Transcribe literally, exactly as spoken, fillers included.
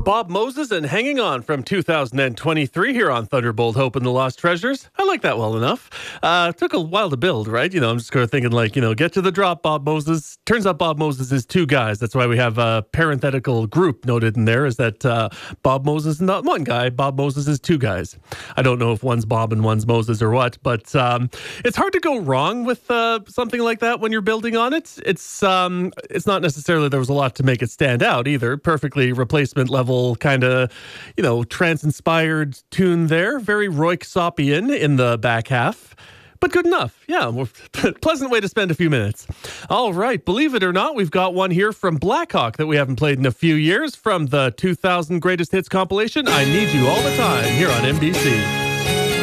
Bob Moses and Hanging On from two thousand twenty-three here on Thunderbolt Hope and the Lost Treasures. I like that well enough. Uh, took a while to build, right? You know, I'm just kind of thinking like, you know, get to the drop, Bob Moses. Turns out Bob Moses is two guys. That's why we have a parenthetical group noted in there is that uh, Bob Moses is not one guy. Bob Moses is two guys. I don't know if one's Bob and one's Moses or what, but um, it's hard to go wrong with uh, something like that when you're building on it. It's, um, it's not necessarily there was a lot to make it stand out either. Perfectly replacement level kind of, you know, trance-inspired tune there. Very Roy Ksopian in the back half. But good enough. Yeah, pleasant way to spend a few minutes. All right, believe it or not, we've got one here from Blackhawk that we haven't played in a few years from the two thousand Greatest Hits compilation, I Need You All the Time, here on M B C.